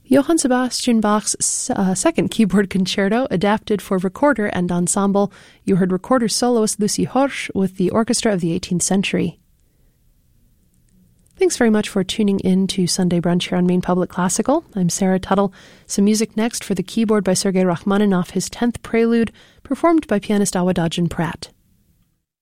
Johann Sebastian Bach's second keyboard concerto, adapted for recorder and ensemble. You heard recorder soloist Lucy Horsch with the Orchestra of the 18th Century. Thanks very much for tuning in to Sunday Brunch here on Maine Public Classical. I'm Sarah Tuttle. Some music next for the keyboard by Sergei Rachmaninoff, his 10th Prelude, performed by pianist Awadadjian Pratt.